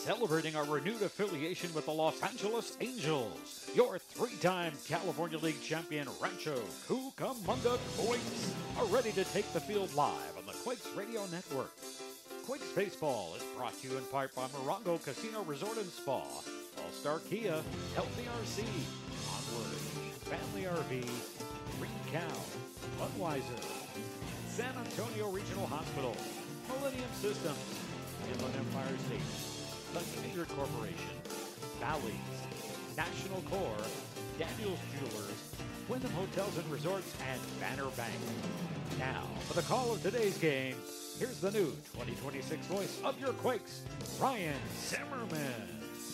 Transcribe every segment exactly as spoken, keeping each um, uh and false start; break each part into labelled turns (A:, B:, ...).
A: Celebrating our renewed affiliation with the Los Angeles Angels, your three-time California League champion Rancho Cucamonga Quakes are ready to take the field live on the Quakes Radio Network. Quakes Baseball is brought to you in part by Morongo Casino Resort and Spa, All-Star Kia, Healthy R C, Onward, Family R V, Green Cow, Budweiser, San Antonio Regional Hospital, Millennium Systems, Inland Empire State, The Finger Corporation, Bally's, National Core, Daniels Jewelers, Wyndham Hotels and Resorts, and Banner Bank. Now, for the call of today's game, here's the new twenty twenty-six voice of your Quakes, Ryan Zimmerman.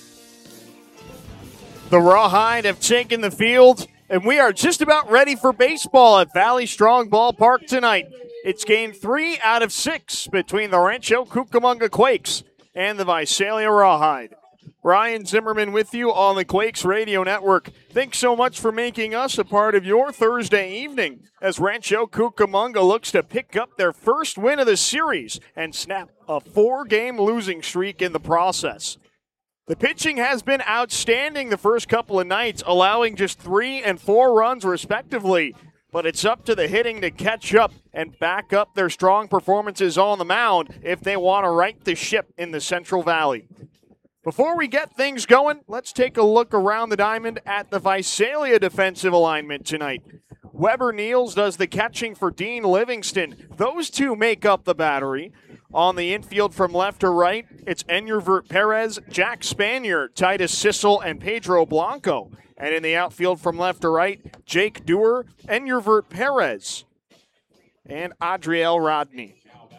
B: The Rawhide have taken the field, and we are just about ready for baseball at Valley Strong Ballpark tonight. It's game three out of six between the Rancho Cucamonga Quakes and the Visalia Rawhide. Ryan Zimmerman with you on the Quakes Radio Network. Thanks so much for making us a part of your Thursday evening as Rancho Cucamonga looks to pick up their first win of the series and snap a four-game losing streak in the process. The pitching has been outstanding the first couple of nights, allowing just three and four runs respectively. But it's up to the hitting to catch up and back up their strong performances on the mound if they want to right the ship in the Central Valley. Before we get things going, let's take a look around the diamond at the Visalia defensive alignment tonight. Weber Niels does the catching for Dean Livingston. Those two make up the battery. On the infield from left to right, it's Enyervert Perez, Jack Spanier, Titus Sissel, and Pedro Blanco. And in the outfield from left to right, Jake Dewar, Enyervert Perez, and Adriel Rodney.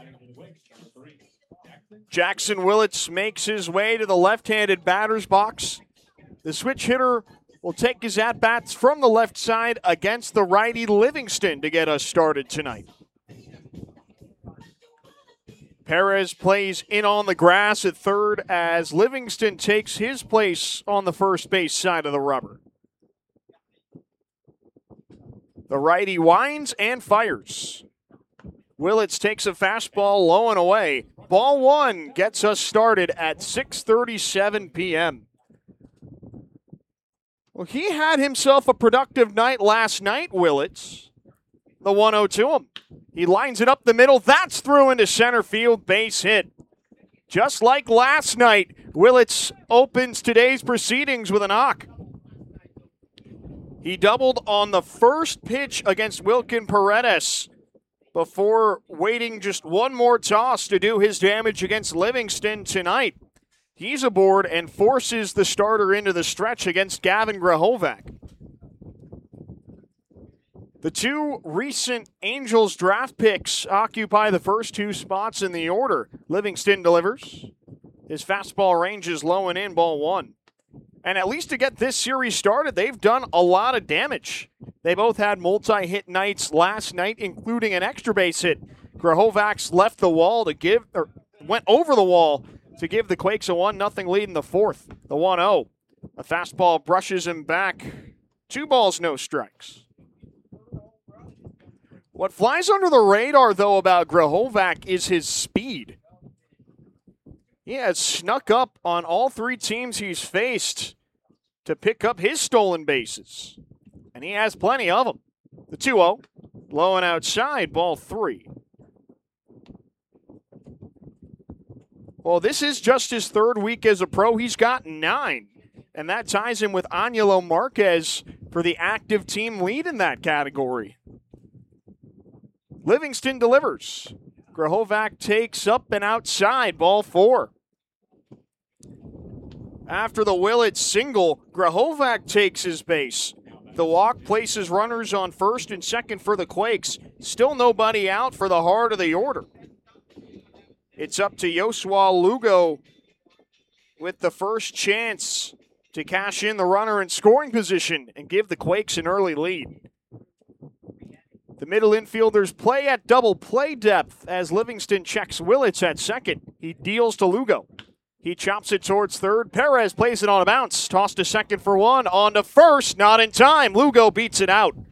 B: Jackson Willits makes his way to the left-handed batter's box. The switch hitter will take his at-bats from the left side against the righty Livingston to get us started tonight. Perez plays in on the grass at third as Livingston takes his place on the first base side of the rubber. The righty winds and fires. Willits takes a fastball low and away. Ball one gets us started at six thirty-seven p.m. Well, he had himself a productive night last night, Willits. The one oh to him. He lines it up the middle. That's through into center field. Base hit. Just like last night, Willits opens today's proceedings with a knock. He doubled on the first pitch against Wilkin Paredes before waiting just one more toss to do his damage against Livingston tonight. He's aboard and forces the starter into the stretch against Gavin Grahovac. The two recent Angels draft picks occupy the first two spots in the order. Livingston delivers. His fastball range is low and in, ball one. And at least to get this series started, they've done a lot of damage. They both had multi-hit nights last night, including an extra base hit. Grahovac's left the wall to give, or went over the wall to give the Quakes a one nothing lead in the fourth. The one oh. A fastball brushes him back. Two balls, no strikes. What flies under the radar, though, about Grahovac is his speed. He has snuck up on all three teams he's faced to pick up his stolen bases. And he has plenty of them. The two oh, low and outside, ball three. Well, this is just his third week as a pro. He's got nine. And that ties him with Angelo Marquez for the active team lead in that category. Livingston delivers. Grahovac takes up and outside, ball four. After the Willits single, Grahovac takes his base. The walk places runners on first and second for the Quakes. Still nobody out for the heart of the order. It's up to Yosua Lugo with the first chance to cash in the runner in scoring position and give the Quakes an early lead. The middle infielders play at double play depth as Livingston checks Willits at second. He deals to Lugo. He chops it towards third. Perez plays it on a bounce. Tossed to second for one. On to first. Not in time. Lugo beats it out.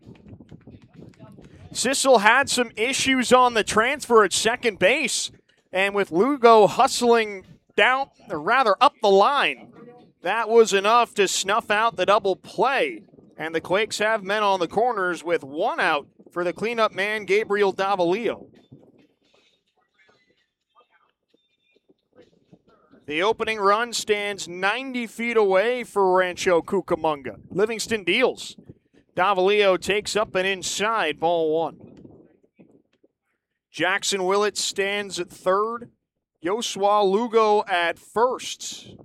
B: Sissel had some issues on the transfer at second base. And with Lugo hustling down, or rather up the line, that was enough to snuff out the double play. And the Quakes have men on the corners with one out for the cleanup man, Gabriel Davalillo. The opening run stands ninety feet away for Rancho Cucamonga. Livingston deals. Davalillo takes up and inside, ball one. Jackson Willett stands at third. Yosua Lugo at first.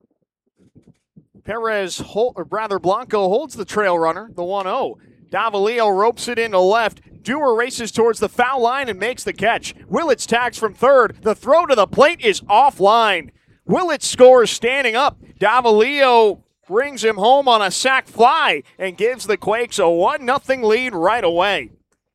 B: Perez, or rather Blanco, holds the trail runner, the one oh. Davalillo ropes it into left. Dewar races towards the foul line and makes the catch. Willits tags from third. The throw to the plate is offline. Willits scores standing up. Davalillo brings him home on a sac fly and gives the Quakes a one nothing lead right away.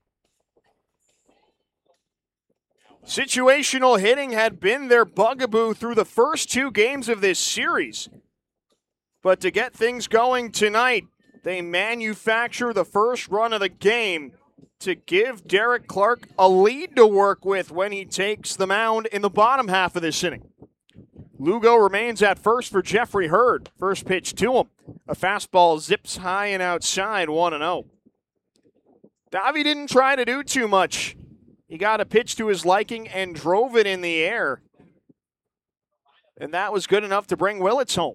B: Situational hitting had been their bugaboo through the first two games of this series. But to get things going tonight, they manufacture the first run of the game to give Derek Clark a lead to work with when he takes the mound in the bottom half of this inning. Lugo remains at first for Jeffrey Hurd. First pitch to him. A fastball zips high and outside, one and oh. Davi didn't try to do too much. He got a pitch to his liking and drove it in the air. And that was good enough to bring Willits home.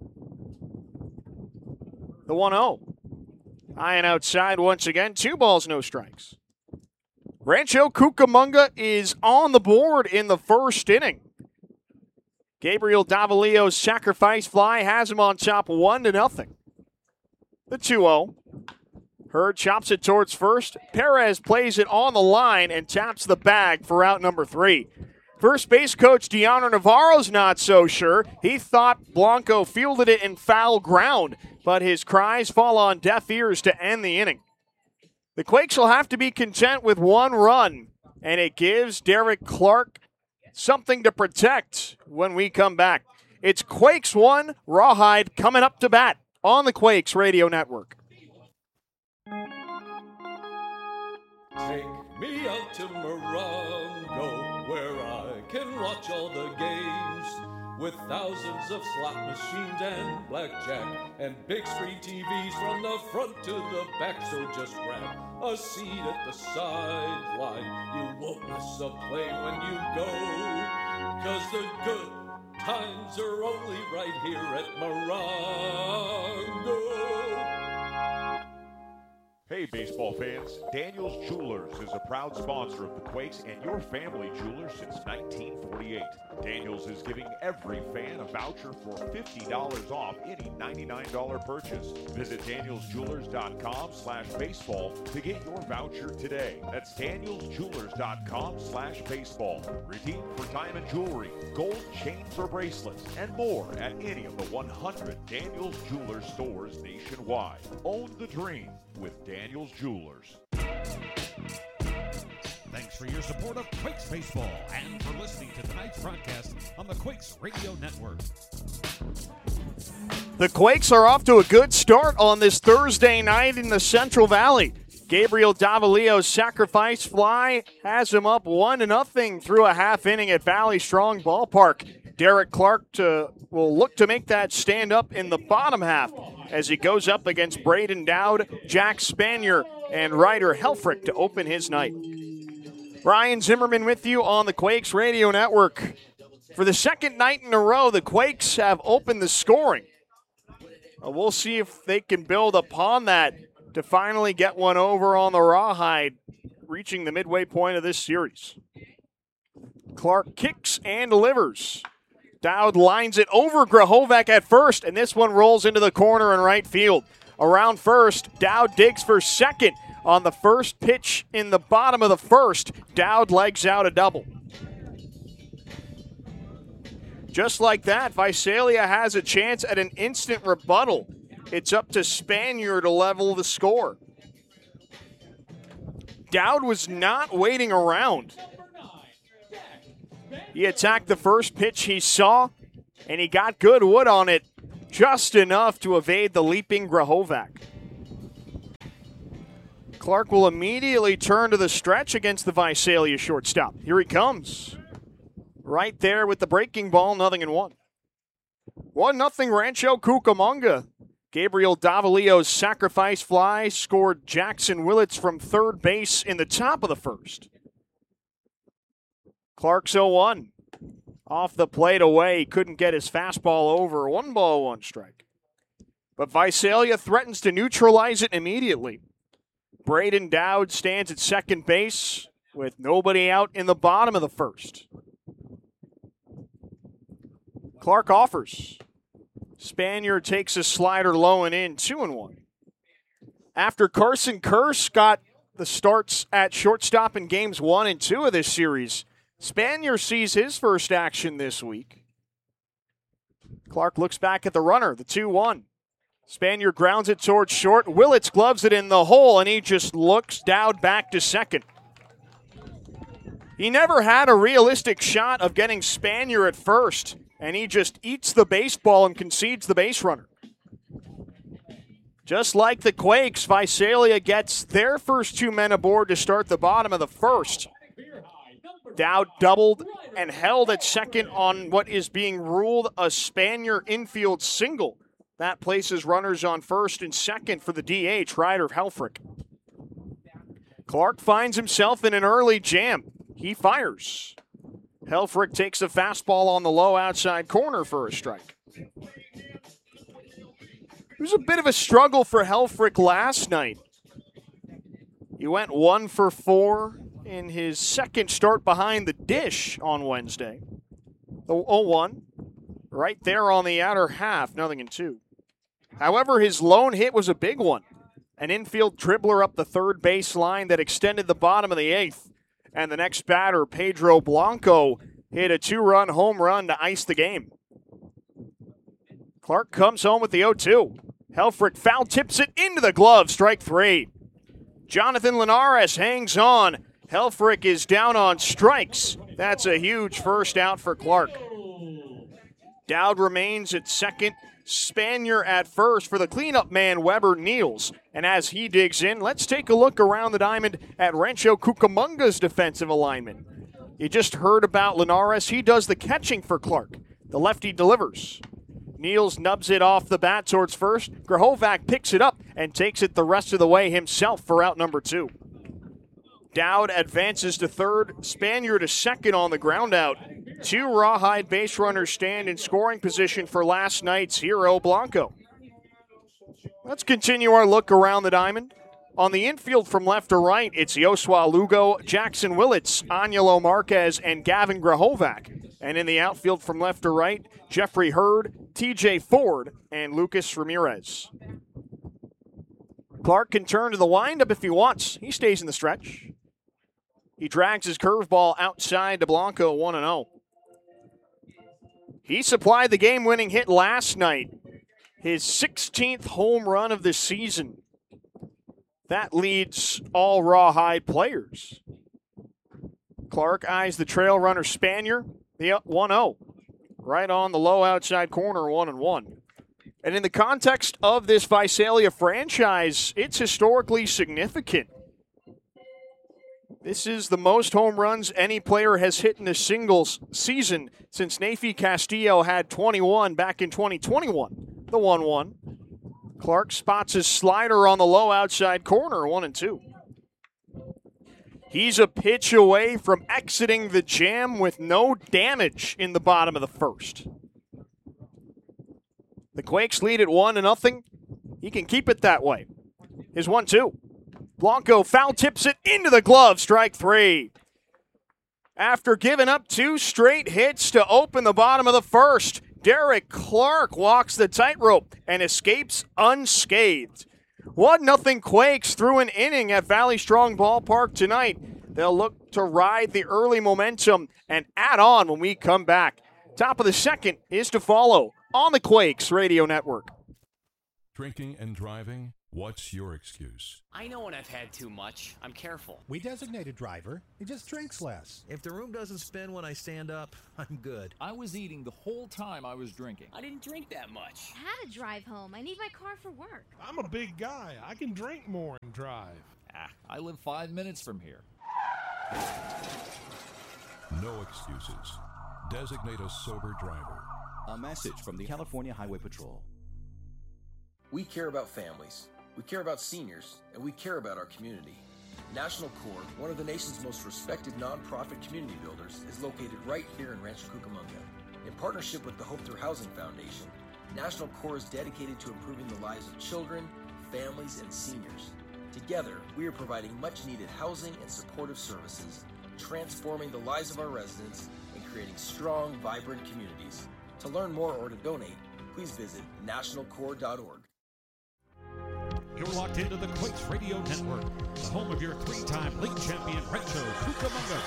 B: The one oh. High and outside once again. Two balls, no strikes. Rancho Cucamonga is on the board in the first inning. Gabriel Davalillo's sacrifice fly has him on top one to nothing. The two oh. Hurd chops it towards first. Perez plays it on the line and taps the bag for out number three. First base coach Deanna Navarro's not so sure. He thought Blanco fielded it in foul ground, but his cries fall on deaf ears to end the inning. The Quakes will have to be content with one run, and it gives Derek Clark something to protect when we come back. It's Quakes one, Rawhide coming up to bat on the Quakes Radio Network.
C: Take me out to Morongo, where I can watch all the games, with thousands of slot machines and blackjack, and big screen T Vs from the front to the back. So just grab a seat at the sideline. You won't miss a play when you go, 'cause the good times are only right here at Morongo.
D: Hey baseball fans, Daniels Jewelers is a proud sponsor of the Quakes and your family jeweler since nineteen forty-eight. Daniels is giving every fan a voucher for fifty dollars off any ninety-nine dollars purchase. Visit daniels jewelers dot com slash baseball to get your voucher today. That's daniels jewelers dot com slash baseball. Redeem for diamond jewelry, gold chains or bracelets, and more at any of the one hundred Daniels Jewelers stores nationwide. Own the dream with Daniels Jewelers.
A: Thanks for your support of Quakes Baseball and for listening to tonight's broadcast on the Quakes Radio Network.
B: The Quakes are off to a good start on this Thursday night in the Central Valley. Gabriel Davalillo's sacrifice fly has him up one to nothing through a half inning at Valley Strong Ballpark. Derek Clark to, will look to make that stand up in the bottom half as he goes up against Braden Dowd, Jack Spanier, and Ryder Helfrich to open his night. Ryan Zimmerman with you on the Quakes Radio Network. For the second night in a row, the Quakes have opened the scoring. We'll see if they can build upon that to finally get one over on the Rawhide, reaching the midway point of this series. Clark kicks and delivers. Dowd lines it over Grahovac at first, and this one rolls into the corner in right field. Around first, Dowd digs for second. On the first pitch in the bottom of the first, Dowd legs out a double. Just like that, Visalia has a chance at an instant rebuttal. It's up to Spanier to level the score. Dowd was not waiting around. He attacked the first pitch he saw, and he got good wood on it, just enough to evade the leaping Grahovac. Clark will immediately turn to the stretch against the Visalia shortstop. Here he comes. right there with the breaking ball, nothing in one. one nothing Rancho Cucamonga. Gabriel Davalillo's sacrifice fly scored Jackson Willits from third base in the top of the first. Clark's oh one. Off the plate away, couldn't get his fastball over. One ball, one strike. But Visalia threatens to neutralize it immediately. Braden Dowd stands at second base with nobody out in the bottom of the first. Clark offers. Spanier takes a slider low and in, two and one. After Carson Kearse got the starts at shortstop in games one and two of this series, Spanier sees his first action this week. Clark looks back at the runner, the two one. Spanier grounds it towards short. Willits gloves it in the hole, and he just looks Dowd back to second. He never had a realistic shot of getting Spanier at first, and he just eats the baseball and concedes the base runner. Just like the Quakes, Visalia gets their first two men aboard to start the bottom of the first. Dowd doubled and held at second on what is being ruled a Spanier infield single. That places runners on first and second for the D H, Ryder Helfrich. Clark finds himself in an early jam. He fires. Helfrich takes a fastball on the low outside corner for a strike. It was a bit of a struggle for Helfrich last night. He went one for four in his second start behind the dish on Wednesday. The oh one, right there on the outer half, nothing in two. However, his lone hit was a big one. An infield dribbler up the third base line that extended the bottom of the eighth. And the next batter, Pedro Blanco, hit a two-run home run to ice the game. Clark comes home with the oh two. Helfrich foul tips it into the glove, strike three. Jonathan Linares hangs on. Helfrich is down on strikes. That's a huge first out for Clark. Dowd remains at second. Spanier at first for the cleanup man, Weber kneels. And as he digs in, let's take a look around the diamond at Rancho Cucamonga's defensive alignment. You just heard about Linares. He does the catching for Clark. The lefty delivers. Niels nubs it off the bat towards first. Grahovac picks it up and takes it the rest of the way himself for out number two. Dowd advances to third. Spanier to second on the ground out. Two Rawhide base runners stand in scoring position for last night's hero, Blanco. Let's continue our look around the diamond. On the infield from left to right, it's Yosua Lugo, Jackson Willits, Angelo Marquez, and Gavin Grahovac. And in the outfield from left to right, Jeffrey Hurd, T J Ford, and Lucas Ramirez. Clark can turn to the windup if he wants. He stays in the stretch. He drags his curveball outside to Blanco, one and oh. He supplied the game-winning hit last night, his sixteenth home run of the season. That leads all Rawhide players. Clark eyes the trail runner Spanier, the one oh. Right on the low outside corner, one and one. And in the context of this Visalia franchise, it's historically significant. This is the most home runs any player has hit in a singles season since Nafi Castillo had twenty-one back in twenty twenty-one. The one one. Clark spots his slider on the low outside corner, one and two. He's a pitch away from exiting the jam with no damage in the bottom of the first. The Quakes lead at one to nothing. He can keep it that way. His one two. Blanco foul tips it into the glove, strike three. After giving up two straight hits to open the bottom of the first, Derek Clark walks the tightrope and escapes unscathed. one nothing Quakes through an inning at Valley Strong Ballpark tonight. They'll look to ride the early momentum and add on when we come back. Top of the second is to follow on the Quakes Radio Network.
E: Drinking and driving? What's your excuse?
F: I know when I've had too much. I'm careful.
G: We designate a driver. He just drinks less.
H: If the room doesn't spin when I stand up, I'm good.
I: I was eating the whole time I was drinking.
F: I didn't drink that much.
J: I had to drive home. I need my car for work.
K: I'm a big guy. I can drink more and drive.
I: Ah, I live five minutes from here.
E: No excuses. Designate a sober driver.
L: A message from the California Highway Patrol.
M: We care about families, we care about seniors, and we care about our community. National Corps, one of the nation's most respected nonprofit community builders, is located right here in Rancho Cucamonga. In partnership with the Hope Through Housing Foundation, National Corps is dedicated to improving the lives of children, families, and seniors. Together, we are providing much-needed housing and supportive services, transforming the lives of our residents, and creating strong, vibrant communities. To learn more or to donate, please visit national corps dot org.
A: You're locked into the Quakes Radio Network, the home of your three-time league champion Rancho Cucamonga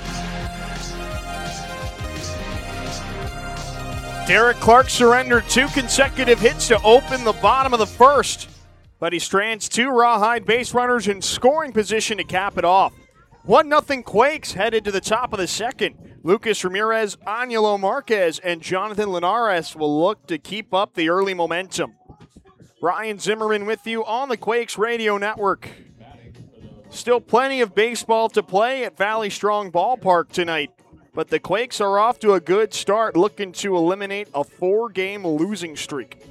A: Quakes.
B: Derek Clark surrendered two consecutive hits to open the bottom of the first, but he strands two Rawhide base runners in scoring position to cap it off. one nothing Quakes headed to the top of the second. Lucas Ramirez, Angelo Marquez, and Jonathan Linares will look to keep up the early momentum. Ryan Zimmerman with you on the Quakes Radio Network. Still plenty of baseball to play at Valley Strong Ballpark tonight, but the Quakes are off to a good start, looking to eliminate a four-game losing streak.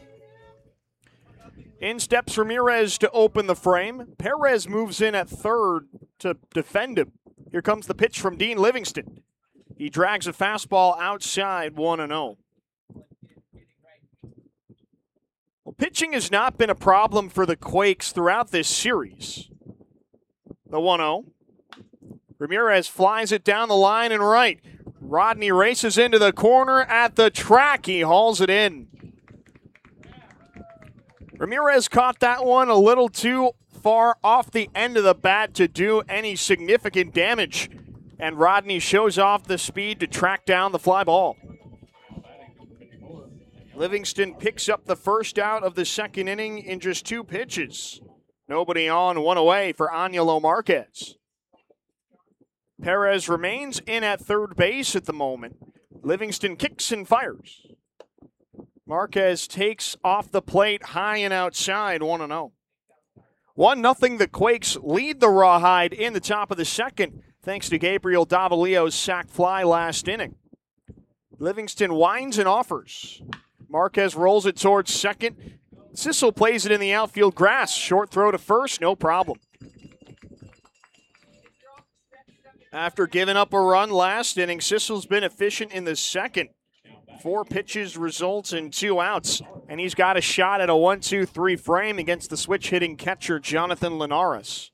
B: In steps Ramirez to open the frame. Perez moves in at third to defend him. Here comes the pitch from Dean Livingston. He drags a fastball outside, one and oh. Well, pitching has not been a problem for the Quakes throughout this series. The one oh. Ramirez flies it down the line and right. Rodney races into the corner at the track. He hauls it in. Ramirez caught that one a little too far off the end of the bat to do any significant damage. And Rodney shows off the speed to track down the fly ball. Livingston picks up the first out of the second inning in just two pitches. Nobody on, one away for Angelo Marquez. Perez remains in at third base at the moment. Livingston kicks and fires. Marquez takes off the plate high and outside, one and oh. one nothing, the Quakes lead the Rawhide in the top of the second, thanks to Gabriel Davalio's sac fly last inning. Livingston winds and offers. Marquez rolls it towards second. Sissel plays it in the outfield grass. Short throw to first, no problem. After giving up a run last inning, Sissel's been efficient in the second. Four pitches results in two outs, and he's got a shot at a one two three frame against the switch-hitting catcher Jonathan Linares.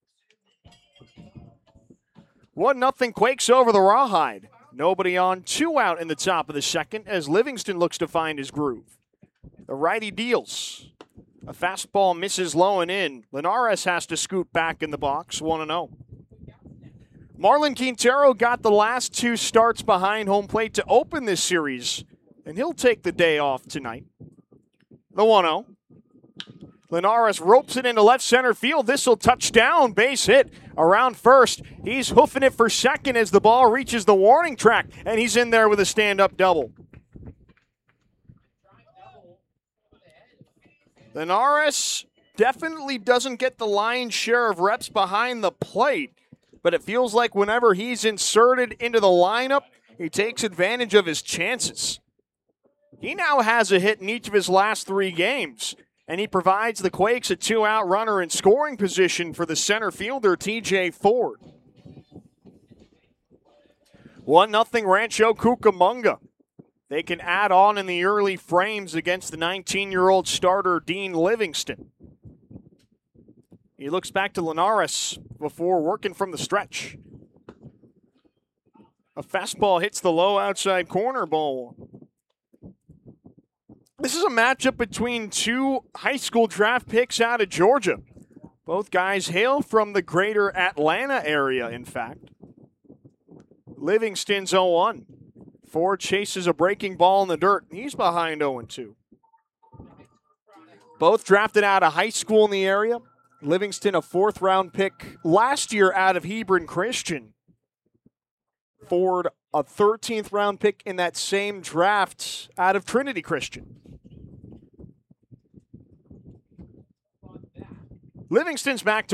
B: one nothing Quakes over the Rawhide. Nobody on, two out in the top of the second as Livingston looks to find his groove. The righty deals. A fastball misses low and in. Linares has to scoot back in the box, one and oh. Marlon Quintero got the last two starts behind home plate to open this series, and he'll take the day off tonight. The one oh. Linares ropes it into left center field. This will touch down, base hit around first. He's hoofing it for second as the ball reaches the warning track, and he's in there with a stand-up double. Linares definitely doesn't get the lion's share of reps behind the plate, but it feels like whenever he's inserted into the lineup, he takes advantage of his chances. He now has a hit in each of his last three games, and he provides the Quakes a two-out runner in scoring position for the center fielder, T J Ford. one nothing Rancho Cucamonga. They can add on in the early frames against the nineteen-year-old starter, Dean Livingston. He looks back to Linares before working from the stretch. A fastball hits the low outside corner, ball one. This is a matchup between two high school draft picks out of Georgia. Both guys hail from the greater Atlanta area, in fact. Livingston's oh one. Ford chases a breaking ball in the dirt. He's behind oh two. Both drafted out of high school in the area. Livingston, a fourth-round pick last year out of Hebron Christian. Ford, a thirteenth-round pick in that same draft out of Trinity Christian. Livingston's back to